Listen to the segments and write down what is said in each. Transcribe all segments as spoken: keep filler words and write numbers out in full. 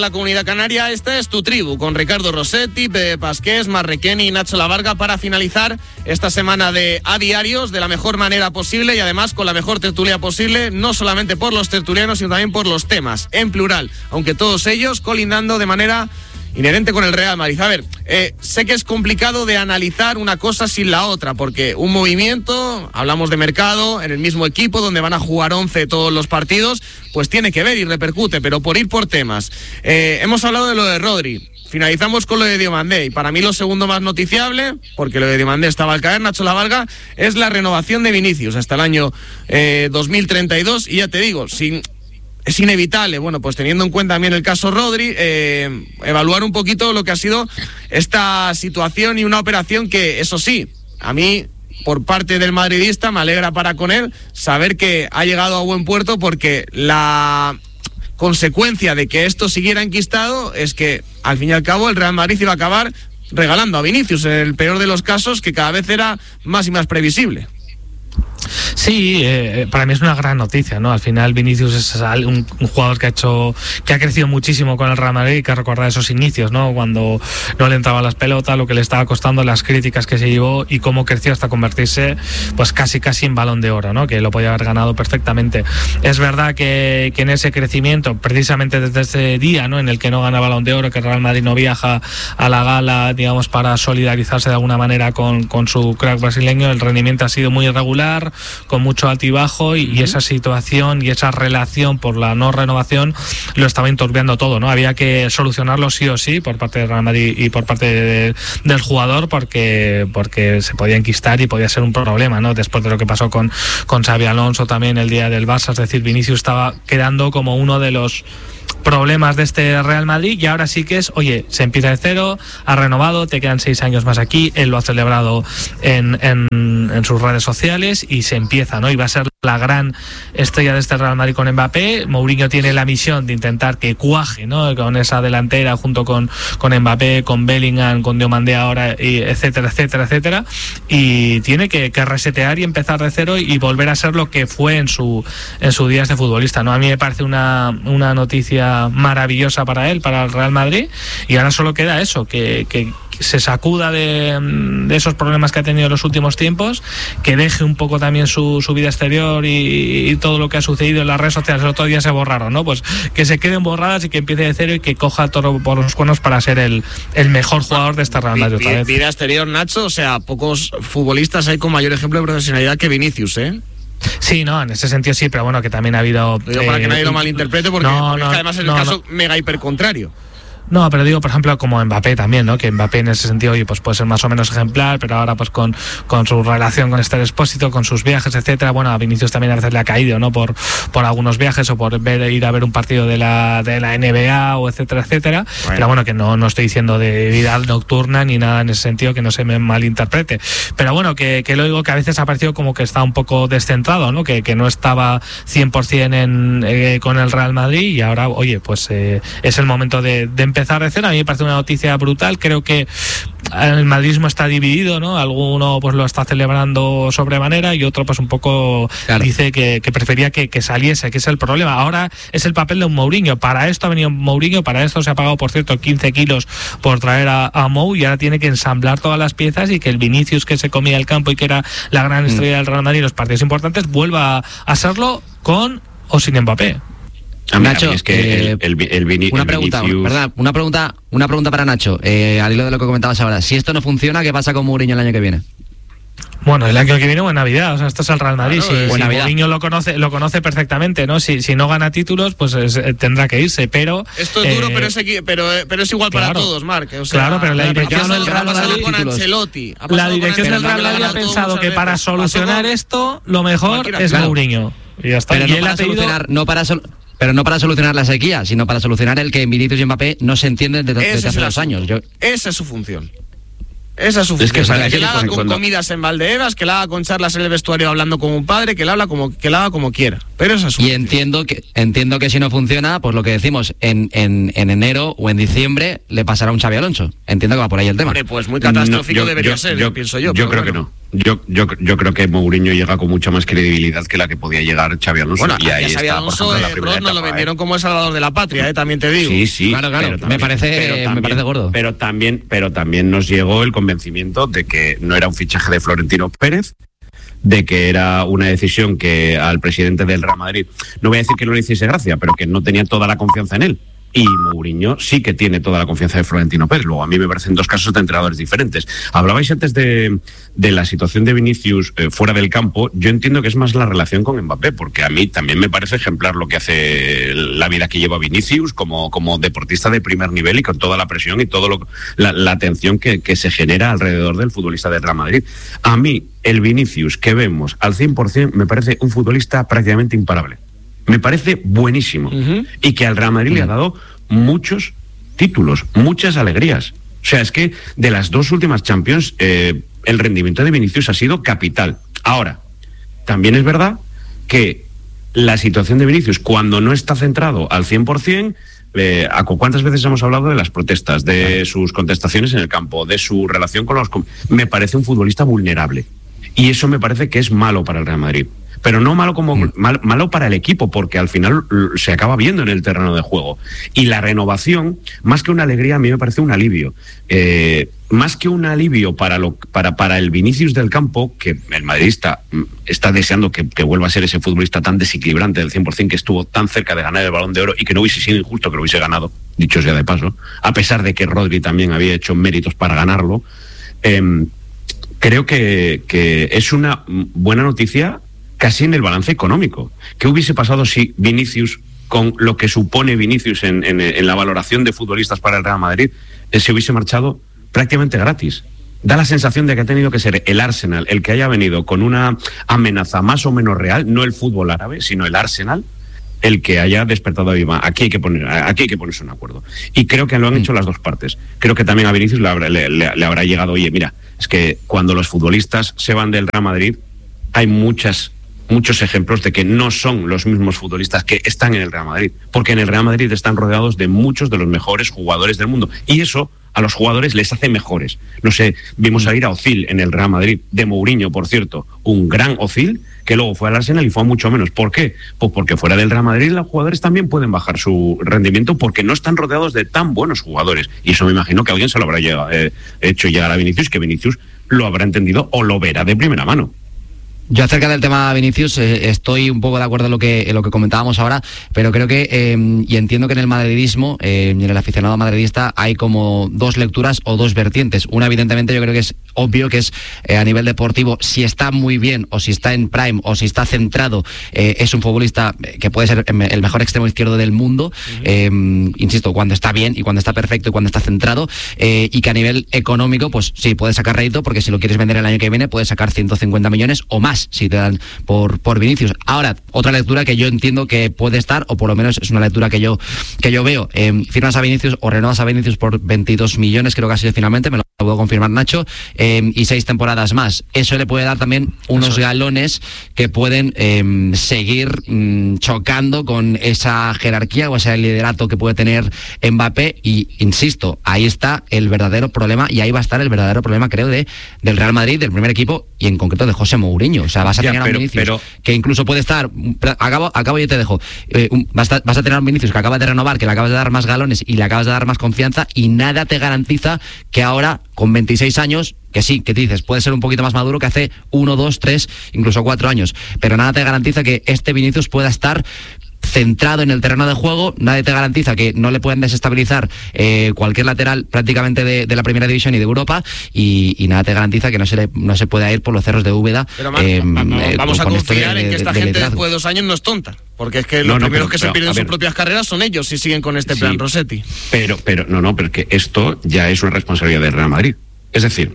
La Comunidad Canaria, esta es tu tribu, con Ricardo Rossetti, Pepe Pasqués, Marrequeni y Nacho Lavarga, para finalizar esta semana de A Diarios de la mejor manera posible y además con la mejor tertulia posible, no solamente por los tertulianos, sino también por los temas, en plural, aunque todos ellos colindando de manera inherente con el Real Madrid. A ver, eh, sé que es complicado de analizar una cosa sin la otra, porque un movimiento, hablamos de mercado, en el mismo equipo donde van a jugar once todos los partidos, pues tiene que ver y repercute, pero por ir por temas. Eh, hemos hablado de lo de Rodri, finalizamos con lo de Diomandé, y para mí lo segundo más noticiable, porque lo de Diomandé estaba al caer, Nacho Lavarga, es la renovación de Vinicius hasta el año eh, dos mil treinta y dos, y ya te digo, sin... es inevitable, bueno, pues teniendo en cuenta también el caso Rodri, eh, evaluar un poquito lo que ha sido esta situación y una operación que, eso sí, a mí, por parte del madridista, me alegra para con él saber que ha llegado a buen puerto, porque la consecuencia de que esto siguiera enquistado es que, al fin y al cabo, el Real Madrid iba a acabar regalando a Vinicius, en el peor de los casos, que cada vez era más y más previsible. Sí, eh, para mí es una gran noticia, ¿no? Al final Vinicius es un, un jugador que ha hecho, que ha crecido muchísimo con el Real Madrid y que recordar esos inicios, ¿no? Cuando no le entraban las pelotas, lo que le estaba costando, las críticas que se llevó y cómo creció hasta convertirse, pues casi casi en Balón de Oro, ¿no? Que lo podía haber ganado perfectamente. Es verdad que, que en ese crecimiento, precisamente desde ese día, ¿no? En el que no gana Balón de Oro, que el Real Madrid no viaja a la gala, digamos, para solidarizarse de alguna manera con, con su crack brasileño, el rendimiento ha sido muy irregular, con mucho altibajo y, uh-huh. y esa situación y esa relación por la no renovación lo estaba enturbiando todo, ¿no? Había que solucionarlo sí o sí por parte del Real Madrid y por parte de, del jugador, porque porque se podía enquistar y podía ser un problema, ¿no? Después de lo que pasó con, con Xabi Alonso también el día del Barça, es decir, Vinicius estaba quedando como uno de los problemas de este Real Madrid, y ahora sí que es, oye, se empieza de cero, ha renovado, te quedan seis años más aquí, él lo ha celebrado en, en, en sus redes sociales y se empieza, ¿no? Y va a ser la gran estrella de este Real Madrid con Mbappé. Mourinho tiene la misión de intentar que cuaje, ¿no? Con esa delantera junto con, con Mbappé, con Bellingham, con Diomandé ahora, y etcétera, etcétera, etcétera, y tiene que, que resetear y empezar de cero y volver a ser lo que fue en su en su día de futbolista, ¿no? A mí me parece una, una noticia maravillosa para él, para el Real Madrid, y ahora solo queda eso, que, que se sacuda de, de esos problemas que ha tenido en los últimos tiempos, que deje un poco también su, su vida exterior y, y todo lo que ha sucedido en las redes sociales. El otro día se borraron, ¿no? Pues que se queden borradas y que empiece de cero y que coja el toro por los cuernos para ser el, el mejor jugador de este Real Madrid otra vez. Vida exterior, Nacho, o sea, pocos futbolistas hay con mayor ejemplo de profesionalidad que Vinicius, ¿eh? Sí, no, en ese sentido sí, pero bueno, que también ha habido... Digo, para eh, que nadie lo malinterprete, porque, no, porque no, es que además es no, el caso no. mega hiper contrario. No, pero digo, por ejemplo, como Mbappé también, ¿no? Que Mbappé en ese sentido, oye, pues puede ser más o menos ejemplar, pero ahora pues con, con su relación con Esther Expósito, con sus viajes, etcétera. Bueno, a Vinicius también a veces le ha caído, ¿no? Por, por algunos viajes o por ver, ir a ver un partido de la, de la N B A o etcétera, etcétera. Bueno. Pero bueno, que no, no estoy diciendo de vida nocturna ni nada en ese sentido, que no se me malinterprete. Pero bueno, que, que lo digo, que a veces ha parecido como que está un poco descentrado, ¿no? Que, que no estaba cien por ciento en, eh, con el Real Madrid, y ahora, oye, pues eh, es el momento de, de empezar de cero. A mí me parece una noticia brutal. Creo que el madridismo está dividido, ¿no? Alguno pues lo está celebrando sobremanera y otro pues un poco claro. dice que, que prefería que, que saliese, que es el problema. Ahora es el papel de un Mourinho. Para esto ha venido Mourinho, para esto se ha pagado, por cierto, quince kilos por traer a, a Mou, y ahora tiene que ensamblar todas las piezas y que el Vinicius que se comía el campo y que era la gran estrella mm. del Real Madrid en los partidos importantes vuelva a serlo con o sin Mbappé. Nacho, es que eh, el, el, el, Vini, una el pregunta, Vinicius... ¿verdad? Una pregunta, una pregunta para Nacho. Eh, al hilo de lo que comentabas ahora, si esto no funciona, ¿qué pasa con Mourinho el año que viene? Bueno, el año que viene o en Navidad, o sea, esto es el Real Madrid. Claro, si, si Mourinho lo conoce, lo conoce perfectamente, ¿no? Si, si no gana títulos, pues es, tendrá que irse, pero... Esto es duro, eh, pero, es, pero, pero es igual claro, para todos, Marc. O sea, claro, pero la dirección del Real Madrid... con Ancelotti, la dirección del Real Madrid ha pensado que para solucionar esto, lo mejor es claro. Mourinho. Y ya está. Pero y no él para ha pedido... solucionar, no para sol... Pero no para solucionar la sequía, sino para solucionar el que Vinicius y Mbappé no se entienden desde, desde hace dos años. Yo... Esa es su función. Esa es su función. Es que, o sea, que la haga con cuando... comidas en Valdebebas, que la haga con charlas en el vestuario hablando como un padre, que la habla como que la haga como quiera. Pero esa es su y función. entiendo que entiendo que si no funciona, pues lo que decimos, en, en, en enero o en diciembre le pasará un Xabi Alonso. Entiendo que va por ahí el tema. Hombre, pues muy catastrófico no, yo, debería yo, ser, yo, pienso yo. Yo creo bueno. que no. Yo, yo, yo creo que Mourinho llega con mucha más credibilidad que la que podía llegar Xabi Alonso. Bueno, y ahí Xabi está, Alonso, por ejemplo, eh, la primera Ross nos etapa, lo vendieron eh. como el salvador de la patria, eh, también te digo. Sí, sí. Claro, claro. Pero también, me parece, pero también, me parece gordo. Pero también, pero también nos llegó el convencimiento de que no era un fichaje de Florentino Pérez, de que era una decisión que al presidente del Real Madrid, no voy a decir que no le hiciese gracia, pero que no tenía toda la confianza en él. Y Mourinho sí que tiene toda la confianza de Florentino Pérez. Luego, a mí me parecen dos casos de entrenadores diferentes. Hablabais antes de, de la situación de Vinicius eh, fuera del campo. Yo entiendo que es más la relación con Mbappé, porque a mí también me parece ejemplar lo que hace la vida que lleva Vinicius como, como deportista de primer nivel y con toda la presión y toda la, la atención que, que se genera alrededor del futbolista del Real Madrid. A mí, el Vinicius que vemos al cien por ciento me parece un futbolista prácticamente imparable. Me parece buenísimo. Uh-huh. Y que al Real Madrid uh-huh. le ha dado muchos títulos, muchas alegrías. O sea, es que de las dos últimas Champions, eh, el rendimiento de Vinicius ha sido capital. Ahora, también es verdad que la situación de Vinicius, cuando no está centrado al cien por ciento, eh, ¿cuántas veces hemos hablado de las protestas, de sus contestaciones en el campo, de su relación con los... Me parece un futbolista vulnerable. Y eso me parece que es malo para el Real Madrid. Pero no malo como mm. mal, malo para el equipo, porque al final se acaba viendo en el terreno de juego. Y la renovación, más que una alegría, a mí me parece un alivio. Eh, más que un alivio para, lo, para, para el Vinicius del campo, que el madridista está deseando que, que vuelva a ser ese futbolista tan desequilibrante del cien por ciento, que estuvo tan cerca de ganar el Balón de Oro y que no hubiese sido injusto que lo hubiese ganado, dicho sea de paso, a pesar de que Rodri también había hecho méritos para ganarlo. Eh, creo que, que es una buena noticia casi en el balance económico. ¿Qué hubiese pasado si Vinicius, con lo que supone Vinicius en, en, en la valoración de futbolistas para el Real Madrid, eh, se hubiese marchado prácticamente gratis? Da la sensación de que ha tenido que ser el Arsenal el que haya venido con una amenaza más o menos real, no el fútbol árabe, sino el Arsenal, el que haya despertado a Viva. Aquí hay que poner, aquí hay que ponerse un acuerdo. Y creo que lo han hecho las dos partes. Creo que también a Vinicius le habrá, le, le, le habrá llegado, oye, mira, es que cuando los futbolistas se van del Real Madrid, hay muchas muchos ejemplos de que no son los mismos futbolistas que están en el Real Madrid, porque en el Real Madrid están rodeados de muchos de los mejores jugadores del mundo, y eso a los jugadores les hace mejores. No sé, vimos salir a Özil en el Real Madrid, de Mourinho, por cierto, un gran Özil, que luego fue al Arsenal y fue a mucho menos. ¿Por qué? Pues porque fuera del Real Madrid los jugadores también pueden bajar su rendimiento porque no están rodeados de tan buenos jugadores, y eso me imagino que alguien se lo habrá llegado, eh, hecho llegar a Vinicius, que Vinicius lo habrá entendido o lo verá de primera mano. Yo acerca del tema Vinicius eh, estoy un poco de acuerdo en lo que, en lo que comentábamos ahora, pero creo que, eh, y entiendo que en el madridismo eh, y en el aficionado madridista hay como dos lecturas o dos vertientes. Una, evidentemente, yo creo que es obvio que es eh, a nivel deportivo, si está muy bien o si está en prime o si está centrado, eh, es un futbolista que puede ser el mejor extremo izquierdo del mundo, uh-huh. eh, insisto, cuando está bien y cuando está perfecto y cuando está centrado, eh, y que a nivel económico, pues sí, puede sacar rédito, porque si lo quieres vender el año que viene puedes sacar ciento cincuenta millones o más si te dan por, por Vinicius. Ahora, otra lectura que yo entiendo que puede estar, o por lo menos es una lectura que yo, que yo veo, eh, firmas a Vinicius o renovas a Vinicius por veintidós millones, creo que ha sido finalmente, me lo puedo confirmar Nacho, eh, y seis temporadas más. Eso le puede dar también unos galones que pueden eh, seguir mm, chocando con esa jerarquía o ese liderato que puede tener Mbappé, y insisto, ahí está el verdadero problema, y ahí va a estar el verdadero problema, creo, de del Real Madrid, del primer equipo, y en concreto de José Mourinho. O sea, vas a ya, tener pero, a Vinicius pero... que incluso puede estar, acabo, acabo y te dejo, eh, vas, a, vas a tener a un Vinicius que acaba de renovar, que le acabas de dar más galones y le acabas de dar más confianza, y nada te garantiza que ahora, con veintiséis años, que sí, que te dices, puede ser un poquito más maduro que hace uno, dos, tres, incluso cuatro años, pero nada te garantiza que este Vinicius pueda estar centrado en el terreno de juego. Nadie te garantiza que no le pueden desestabilizar eh, cualquier lateral prácticamente de, de la primera división y de Europa, y, y nada te garantiza que no se le, no se pueda ir por los cerros de Úbeda. Pero man, eh, vamos, eh, vamos con, a confiar de, en que esta de, gente de después de dos años no es tonta, porque es que los no, no, primeros pero, que se pero, pierden sus propias carreras son ellos si siguen con este sí, plan Rossetti. Pero, pero no, no, pero que esto ya es una responsabilidad del Real Madrid. Es decir,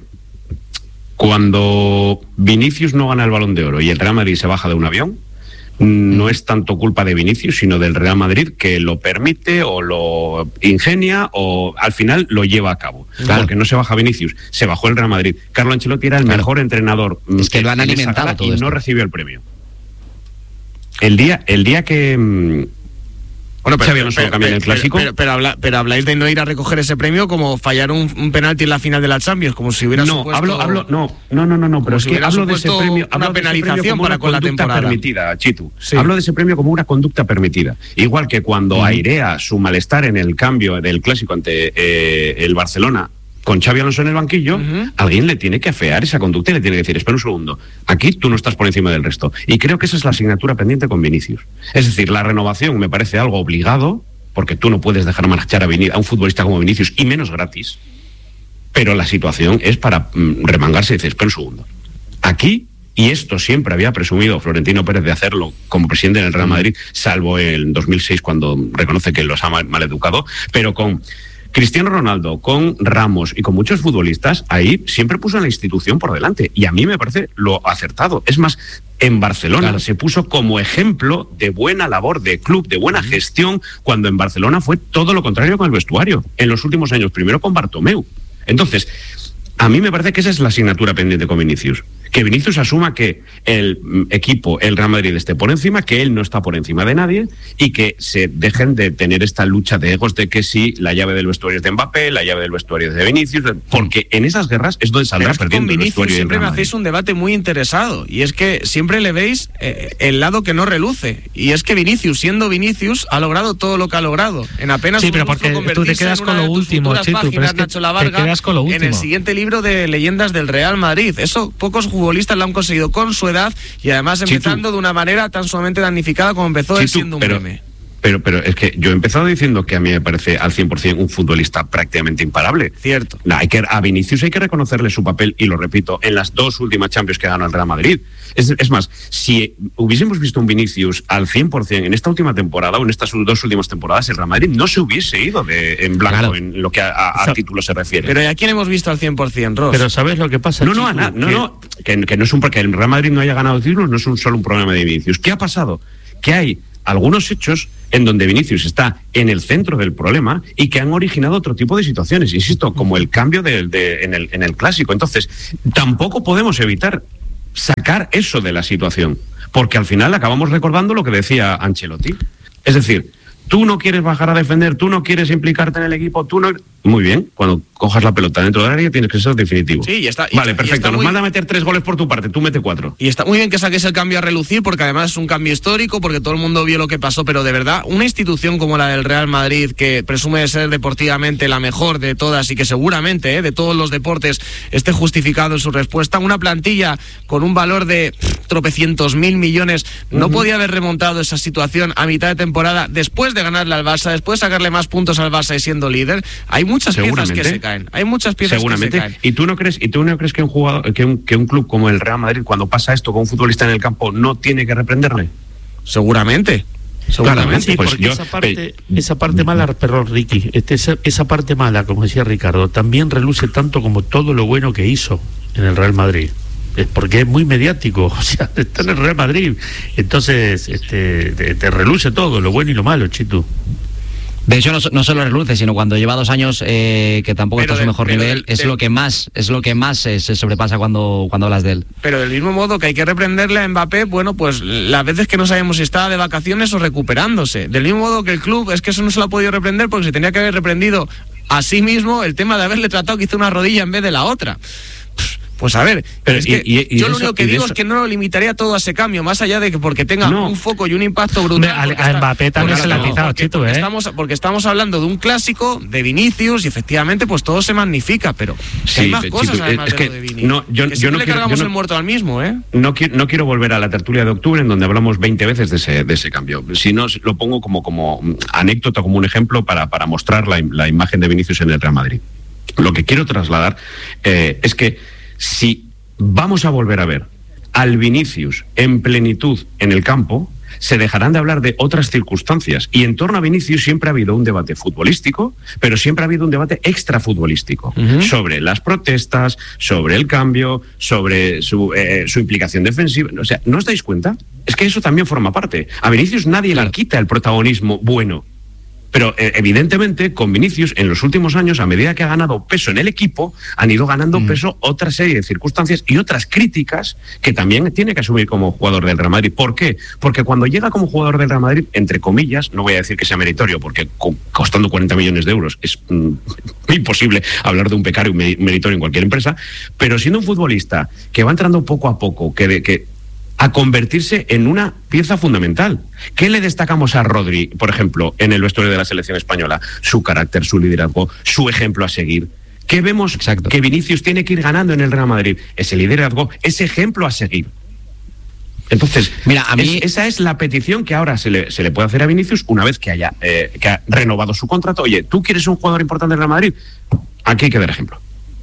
cuando Vinicius no gana el Balón de Oro y el Real Madrid se baja de un avión, no es tanto culpa de Vinicius, sino del Real Madrid, que lo permite o lo ingenia o al final lo lleva a cabo. Claro. Porque no se baja Vinicius, se bajó el Real Madrid. Carlo Ancelotti era el claro. mejor entrenador. Es que lo han alimentado todo y esto. No recibió el premio. El día, el día que, Bueno, pero, Xavi Alonso pero, cambia en el pero, Clásico. Pero, pero, pero, habla, pero habláis de no ir a recoger ese premio como fallar un, un penalti en la final de la Champions, como si hubiera no, supuesto... hablo, hablo, no, no, no, no, no, pero es si que hablo de ese premio, una hablo de ese penalización premio como para una con la conducta temporada permitida, Chitu. Sí. Hablo de ese premio como una conducta permitida. Igual que cuando Mm. airea su malestar en el cambio del Clásico ante eh, el Barcelona con Xavi Alonso en el banquillo, uh-huh. alguien le tiene que afear esa conducta y le tiene que decir, espera un segundo, aquí tú no estás por encima del resto. Y creo que esa es la asignatura pendiente con Vinicius. Es decir, la renovación me parece algo obligado, porque tú no puedes dejar marchar a, Vin- a un futbolista como Vinicius, y menos gratis, pero la situación es para mm, remangarse y decir, espera un segundo. Aquí, y esto siempre había presumido Florentino Pérez de hacerlo como presidente del Real Madrid, salvo en dos mil seis cuando reconoce que los ha mal, mal educado, pero con Cristiano Ronaldo, con Ramos y con muchos futbolistas, ahí siempre puso a la institución por delante. Y a mí me parece lo acertado. Es más, en Barcelona claro. se puso como ejemplo de buena labor de club, de buena gestión, cuando en Barcelona fue todo lo contrario con el vestuario. En los últimos años, primero con Bartomeu. Entonces, a mí me parece que esa es la asignatura pendiente con Vinicius. Que Vinicius asuma que el equipo, el Real Madrid, esté por encima, que él no está por encima de nadie y que se dejen de tener esta lucha de egos de que si la llave del vestuario es de Mbappé, la llave del vestuario es de Vinicius, porque en esas guerras es donde saldrá es perdiendo el vestuario. Siempre me hacéis un debate muy interesado y es que siempre le veis eh, el lado que no reluce y es que Vinicius, siendo Vinicius, ha logrado todo lo que ha logrado. En apenas sí, un pero porque tú te quedas con lo último, Chitu, pero es que Nacho Lavarga, te quedas con lo último. En el siguiente libro de leyendas del Real Madrid. Eso pocos futbolistas lo han conseguido con su edad y además empezando Chitu. de una manera tan sumamente damnificada como empezó Chitu, él siendo un pero, meme. Pero, pero es que yo he empezado diciendo que a mí me parece al cien por ciento un futbolista prácticamente imparable. Cierto. No, hay que, a Vinicius hay que reconocerle su papel, y lo repito, en las dos últimas Champions que ganó el Real Madrid. Es, es más, si hubiésemos visto un Vinicius al cien por ciento en esta última temporada o en estas dos últimas temporadas, el Real Madrid no se hubiese ido de, en blanco claro. en lo que a, a, a título se refiere. Pero ¿y a quién hemos visto al cien por ciento, Ross? Pero ¿sabes lo que pasa? No, no, no, no, no que, que no es un que el Real Madrid no haya ganado títulos, no es un solo un problema de Vinicius. ¿Qué ha pasado? Que hay algunos hechos en donde Vinicius está en el centro del problema y que han originado otro tipo de situaciones, insisto, como el cambio de, de, en, el, en el Clásico. Entonces, tampoco podemos evitar sacar eso de la situación, porque al final acabamos recordando lo que decía Ancelotti. Es decir, tú no quieres bajar a defender, tú no quieres implicarte en el equipo, tú no... Muy bien, cuando cojas la pelota dentro del área tienes que ser definitivo. Sí, y está, y vale, está, perfecto, está nos muy... manda a meter tres goles por tu parte, tú mete cuatro. Y está muy bien que saques el cambio a relucir, porque además es un cambio histórico, porque todo el mundo vio lo que pasó, pero de verdad, una institución como la del Real Madrid, que presume de ser deportivamente la mejor de todas y que seguramente eh, de todos los deportes esté justificado en su respuesta, una plantilla con un valor de pff, tropecientos mil millones, no uh-huh. podía haber remontado esa situación a mitad de temporada después de ganarle al Barça, después de sacarle más puntos al Barça y siendo líder. Hay muchas piezas que se caen. Hay muchas piezas Seguramente. que se caen. ¿Y tú no crees, y tú no crees que un jugador, que un, que un club como el Real Madrid, cuando pasa esto con un futbolista en el campo, no tiene que reprenderle? Seguramente. Seguramente. Sí, porque yo, esa parte, esa parte mala, perdón, Ricky, este, esa, esa parte mala, como decía Ricardo, también reluce tanto como todo lo bueno que hizo en el Real Madrid. Es porque es muy mediático, o sea, está en el Real Madrid. Entonces, este, te, te reluce todo, lo bueno y lo malo, Chitu. De hecho, no, no solo reluce, sino cuando lleva dos años eh, que tampoco pero está a su de, mejor nivel, de, es de, lo que más es lo que más eh, se sobrepasa cuando, cuando hablas de él. Pero del mismo modo que hay que reprenderle a Mbappé, bueno, pues las veces que no sabemos si estaba de vacaciones o recuperándose. Del mismo modo que el club, es que eso no se lo ha podido reprender porque se tenía que haber reprendido a sí mismo el tema de haberle tratado que hizo una rodilla en vez de la otra. Pues a ver, pero es que y, y, y yo lo único que digo eso... es que no lo limitaría todo a ese cambio, más allá de que porque tenga no. un foco y un impacto brutal. A, a Mbappé también se le ha quitado, Chito, porque, ¿eh? estamos, porque estamos hablando de un clásico, de Vinicius, y efectivamente pues todo se magnifica, pero sí, hay más Chito, cosas además es de que lo de Vinicius. No, yo, que yo no le quiero, cargamos yo no, el muerto al mismo, ¿eh? No quiero, no quiero volver a la tertulia de octubre en donde hablamos veinte veces de ese, de ese cambio. Si no, lo pongo como, como anécdota, como un ejemplo para, para mostrar la, la imagen de Vinicius en el Real Madrid. Lo que quiero trasladar eh, es que si vamos a volver a ver al Vinicius en plenitud en el campo, se dejarán de hablar de otras circunstancias. Y en torno a Vinicius siempre ha habido un debate futbolístico, pero siempre ha habido un debate extrafutbolístico, uh-huh. sobre las protestas, sobre el cambio, sobre su, eh, su implicación defensiva. O sea, ¿no os dais cuenta? Es que eso también forma parte. A Vinicius nadie claro. le quita el protagonismo bueno, Pero eh, evidentemente con Vinicius en los últimos años, a medida que ha ganado peso en el equipo, han ido ganando mm. peso otra serie de circunstancias y otras críticas que también tiene que asumir como jugador del Real Madrid. ¿Por qué? Porque cuando llega como jugador del Real Madrid, entre comillas, no voy a decir que sea meritorio, porque co- costando cuarenta millones de euros es mm, imposible hablar de un becario meritorio en cualquier empresa, pero siendo un futbolista que va entrando poco a poco, que... De, que a convertirse en una pieza fundamental. ¿Qué le destacamos a Rodri, por ejemplo, en el vestuario de la selección española? Su carácter, su liderazgo, su ejemplo a seguir. ¿Qué vemos? Exacto. Que Vinicius tiene que ir ganando en el Real Madrid? Ese liderazgo, ese ejemplo a seguir. Entonces, mira, a mí es, esa es la petición que ahora se le, se le puede hacer a Vinicius una vez que haya eh, que ha renovado su contrato. Oye, ¿tú quieres un jugador importante del Real Madrid? Aquí hay que dar ejemplo.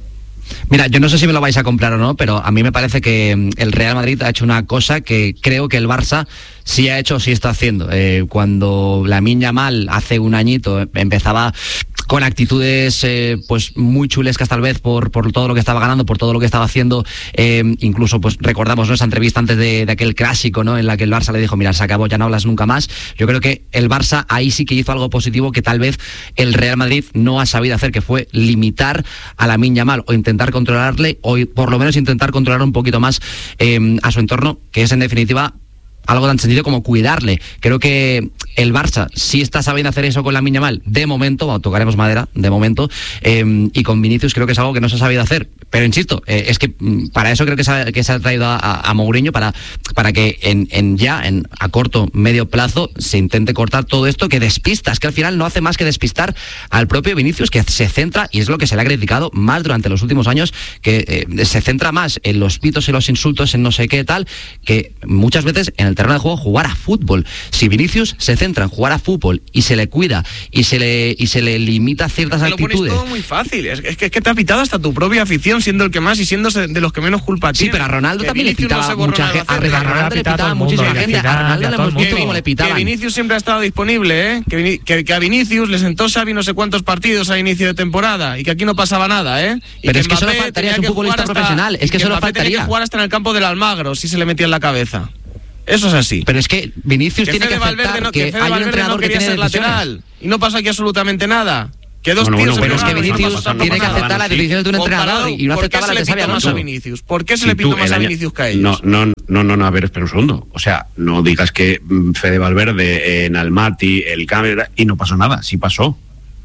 Mira, yo no sé si me lo vais a comprar o no, pero a mí me parece que el Real Madrid ha hecho una cosa que creo que el Barça sí ha hecho, sí está haciendo. Eh, cuando Lamine Yamal hace un añito empezaba con actitudes eh, pues muy chulescas tal vez por, por todo lo que estaba ganando, por todo lo que estaba haciendo, eh, incluso pues recordamos, ¿no?, esa entrevista antes de, de aquel clásico, ¿no?, en la que el Barça le dijo, mira, se acabó, ya no hablas nunca más. Yo creo que el Barça ahí sí que hizo algo positivo que tal vez el Real Madrid no ha sabido hacer, que fue limitar a Lamine Yamal o intentar controlarle, o por lo menos intentar controlar un poquito más eh, a su entorno, que es en definitiva algo tan sencillo como cuidarle. Creo que el Barça sí está sabiendo hacer eso con Lamine Yamal, de momento, bueno, tocaremos madera, de momento, eh, y con Vinicius creo que es algo que no se ha sabido hacer. Pero insisto, eh, es que para eso creo que se ha, que se ha traído a, a, a Mourinho, para, para que en, en ya, en a corto, medio plazo, se intente cortar todo esto que despista. Es que al final no hace más que despistar al propio Vinicius, que se centra, y es lo que se le ha criticado más durante los últimos años, que eh, se centra más en los pitos y los insultos, en no sé qué tal, que muchas veces en el terreno de juego jugar a fútbol. Si Vinicius se centra en jugar a fútbol y se le cuida y se le y se le limita ciertas te actitudes. Lo pones todo muy fácil. Es, es, que, es que te ha pitado hasta tu propia afición, siendo el que más y siendo de los que menos culpa tiene. Sí, pero a Ronaldo que también Vinicius le pitaba no mucha gente. A Ronaldo le pitaba muchísima gente. A Ronaldo le hemos visto cómo le pitaban. Que Vinicius siempre ha estado disponible, ¿eh? Que, que, que a Vinicius le sentó Xavi no sé cuántos partidos a inicio de temporada y que aquí no pasaba nada, ¿eh? Y pero que es que Mbappé solo faltaría, es un que futbolista hasta, profesional. Es que, que solo Mbappé faltaría. Tenía que jugar hasta en el campo del Almagro si se le metía en la cabeza. Eso es así. Pero es que Vinicius que tiene Fede que aceptar no, que, que hay un entrenador no que tiene ser lateral y no pasa aquí absolutamente nada. Que dos bueno, tíos bueno, pero es que Vinicius no pasa, no tiene que aceptar nada, las decisiones de un entrenador y no aceptaba las de Xabi Alonso. ¿Por qué se le pita más a Vinicius? ¿Por qué se le pita más a Vinicius que a ellos? No, no, no, no, no, a ver, espera un segundo. O sea, no digas que Fede Valverde en Almaty, el cámara, y no pasó nada. Sí pasó.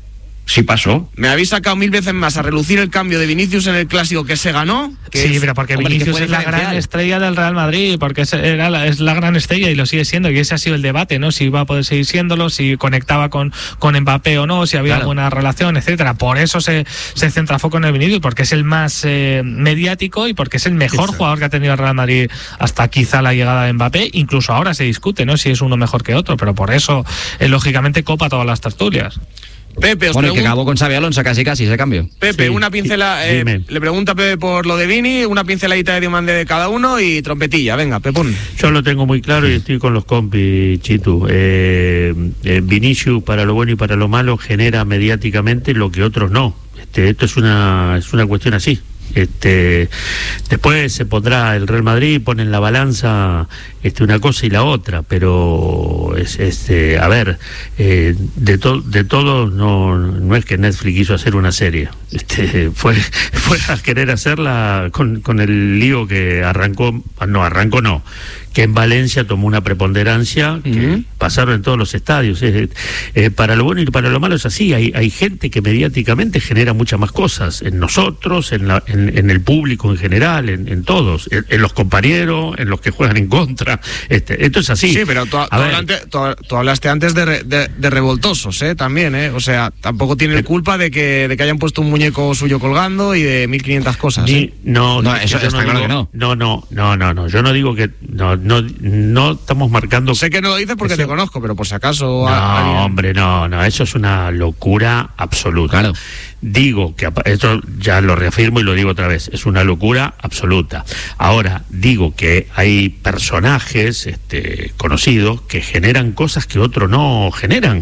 Sí pasó. Me habéis sacado mil veces más a relucir el cambio de Vinicius en el clásico que se ganó. Que sí, es, pero porque hombre, Vinicius es la gran estrella del Real Madrid, porque es, era la, es la gran estrella y lo sigue siendo, y ese ha sido el debate, ¿no? Si iba a poder seguir siéndolo, si conectaba con, con Mbappé o no, si había claro. buena relación, etcétera. Por eso se, se centra foco en el Vinicius, porque es el más eh, mediático y porque es el mejor Exacto. jugador que ha tenido el Real Madrid hasta quizá la llegada de Mbappé. Incluso ahora se discute, ¿no?, si es uno mejor que otro, pero por eso, eh, lógicamente, copa todas las tertulias. Pepe, os bueno, pregun- que acabó con Xabi Alonso casi casi ese cambio. Pepe, sí. una pincela, eh, le pregunta a Pepe por lo de Vini, una pinceladita de Diomande de cada uno y trompetilla, venga, Pepón. Yo lo tengo muy claro y estoy con los compis, Chitu. Eh, eh, Vinicius, para lo bueno y para lo malo, genera mediáticamente lo que otros no. Este, esto es una, es una cuestión así. Este, después se pondrá el Real Madrid, pone en la balanza este, una cosa y la otra, pero es, este, a ver, eh, de, to, de todo no, no es que Netflix quiso hacer una serie, este, fue, fue a querer hacerla con, con el lío que arrancó, no, arrancó no, que en Valencia tomó una preponderancia que uh-huh. pasaron en todos los estadios. Eh, eh, para lo bueno y para lo malo es así, hay, hay gente que mediáticamente genera muchas más cosas, en nosotros, en, la, en, en el público en general, en, en todos, en, en los compañeros, en los que juegan en contra. Este, esto es así. Sí, pero tú, tú, hablante, tú, tú hablaste antes de, re, de, de revoltosos, ¿eh? También, ¿eh? O sea, tampoco tiene culpa de que, de que hayan puesto un muñeco suyo colgando y de mil quinientas cosas. Ni, ¿eh? No, no, eso está no claro digo, que no. No, no, no, no, no, yo no digo que... No, No, no estamos marcando. Sé que no lo dices porque eso... te conozco, pero por si acaso. No, a... hombre, no, no, eso es una locura absoluta. Claro. Digo que esto ya lo reafirmo y lo digo otra vez, es una locura absoluta. Ahora digo que hay personajes, este, conocidos que generan cosas que otros no generan.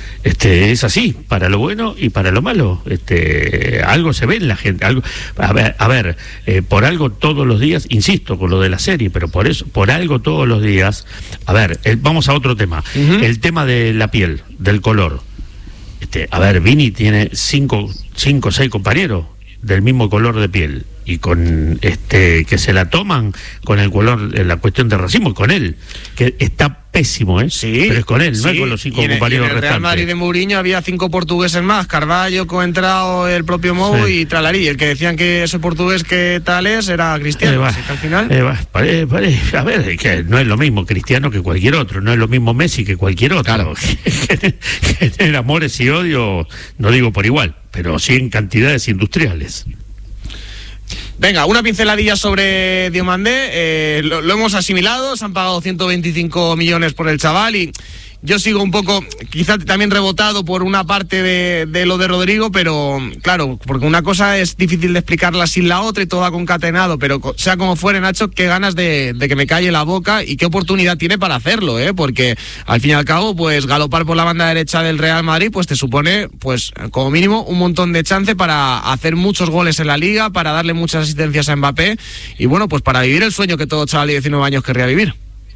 Este, es así, para lo bueno y para lo malo. Este, algo se ve en la gente, algo, a ver, a ver eh, por algo todos los días, insisto con lo de la serie, pero por eso, por algo todos los días, a ver, el, vamos a otro tema, uh-huh. el tema de la piel, del color. Este, a ver, Vini tiene cinco, cinco o seis compañeros del mismo color de piel y con este que se la toman con el color, en la cuestión de racismo, con él, que está pésimo, ¿eh? Sí, pero es con él, sí. no es con los cinco y en, compañeros y en el restantes. Real Madrid de Mourinho había cinco portugueses más, Carvalho, Coentrao, el propio Mou sí. y Tralarí. El que decían que ese portugués que tal es era Cristiano, Eh, va, así que al final... eh, va, pare, pare, a ver, es que no es lo mismo Cristiano que cualquier otro, no es lo mismo Messi que cualquier otro. Claro. En amores y odios, no digo por igual, pero sí en cantidades industriales. Venga, una pinceladilla sobre Diomandé, eh, lo, lo hemos asimilado, se han pagado ciento veinticinco millones por el chaval y yo sigo un poco, quizá también rebotado por una parte de, de lo de Rodrigo, pero claro, porque una cosa es difícil de explicarla sin la otra y todo va concatenado, pero sea como fuere, Nacho, qué ganas de, de que me calle la boca y qué oportunidad tiene para hacerlo, ¿eh? Porque al fin y al cabo, pues galopar por la banda derecha del Real Madrid, pues te supone, pues como mínimo, un montón de chance para hacer muchos goles en la Liga, para darle muchas asistencias a Mbappé y bueno, pues para vivir el sueño que todo chaval de diecinueve años querría vivir.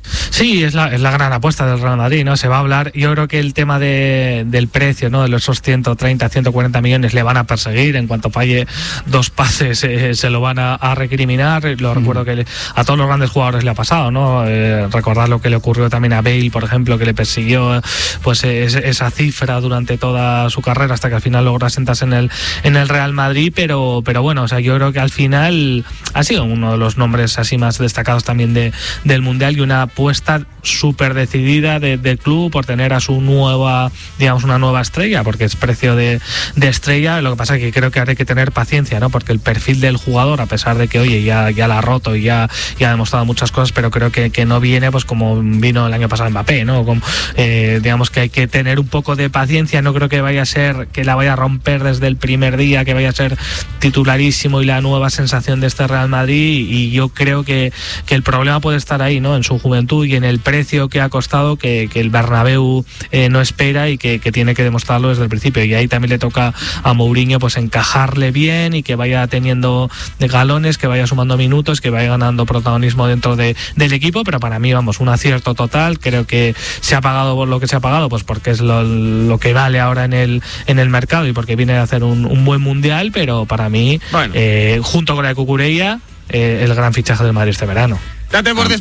Sí, es la, es la gran apuesta del Real Madrid, ¿no? Se va a hablar, yo creo que el tema de, del precio, ¿no? De esos ciento treinta, ciento cuarenta millones le van a perseguir, en cuanto falle dos pases eh, se lo van a, a recriminar, lo mm. recuerdo que le, a todos los grandes jugadores le ha pasado, ¿no? Eh, recordar lo que le ocurrió también a Bale, por ejemplo, que le persiguió pues es, esa cifra durante toda su carrera hasta que al final logra sentarse en el, en el Real Madrid, pero, pero bueno, o sea, yo creo que al final ha sido uno de los nombres así más destacados también de, del Mundial y una apuesta súper decidida del de club por tener a su nueva, digamos, una nueva estrella, porque es precio de, de estrella. Lo que pasa es que creo que hay que tener paciencia, ¿no? Porque el perfil del jugador, a pesar de que, oye, ya, ya la ha roto y ya, ya ha demostrado muchas cosas, pero creo que, que no viene pues como vino el año pasado Mbappé, ¿no? Como, eh, digamos que hay que tener un poco de paciencia. No creo que vaya a ser, que la vaya a romper desde el primer día, que vaya a ser titularísimo y la nueva sensación de este Real Madrid, y yo creo que, que el problema puede estar ahí, ¿no? En su juventud y en el precio que ha costado, que, que el Bernabéu eh, no espera y que, que tiene que demostrarlo desde el principio, y ahí también le toca a Mourinho pues encajarle bien y que vaya teniendo de galones, que vaya sumando minutos, que vaya ganando protagonismo dentro de, del equipo. Pero para mí, vamos, un acierto total. Creo que se ha pagado por lo que se ha pagado, pues porque es lo, lo que vale ahora en el en el mercado y porque viene a hacer un, un buen mundial, pero para mí, bueno. eh, junto con la de Cucurella, eh, el gran fichaje del Madrid este verano. Date por